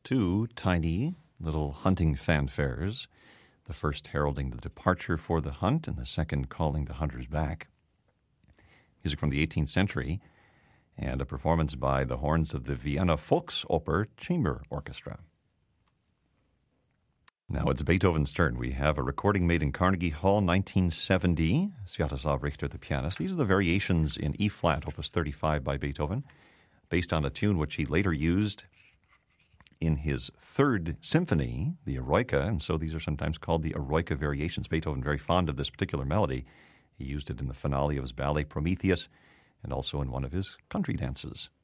two tiny little hunting fanfares, the first heralding the departure for the hunt and the second calling the hunters back. Music from the 18th century, and a performance by the horns of the Vienna Volksoper Chamber Orchestra. Now it's Beethoven's turn. We have a recording made in Carnegie Hall, 1970, Sviatoslav Richter, the pianist. These are the variations in E-flat, opus 35 by Beethoven, based on a tune which he later used in his third symphony, the Eroica, and so these are sometimes called the Eroica variations. Beethoven very fond of this particular melody. He used it in the finale of his ballet Prometheus and also in one of his country dances.